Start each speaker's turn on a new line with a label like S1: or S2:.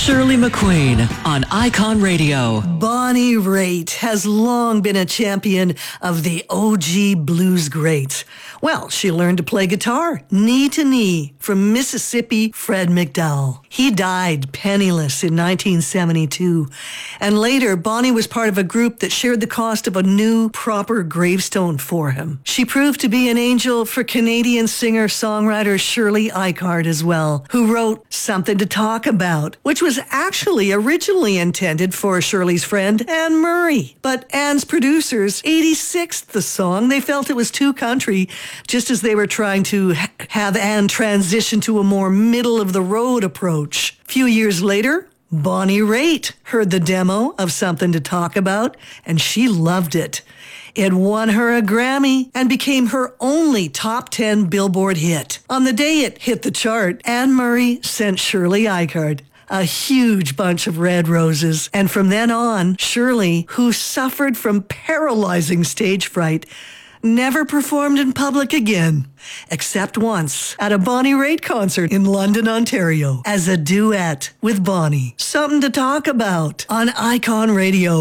S1: Shirley MacQueen on Icon Radio.
S2: Bonnie Raitt has long been a champion of the OG blues greats. Well, she learned to play guitar knee to knee from Mississippi Fred McDowell. He died penniless in 1972. And later, Bonnie was part of a group that shared the cost of a new, proper gravestone for him. She proved to be an angel for Canadian singer-songwriter Shirley Ikard as well, who wrote Something to Talk About, which was actually originally intended for Shirley's friend Anne Murray. But Anne's producers 86'd the song. They felt it was too country, just as they were trying to have Anne transition to a more middle-of-the-road approach. A few years later, Bonnie Raitt heard the demo of Something to Talk About, and she loved it. It won her a Grammy and became her only top 10 Billboard hit. On the day it hit the chart, Anne Murray sent Shirley Ikard a huge bunch of red roses. And from then on, Shirley, who suffered from paralyzing stage fright, never performed in public again, except once at a Bonnie Raitt concert in London, Ontario, as a duet with Bonnie. Something to Talk About on Icon Radio.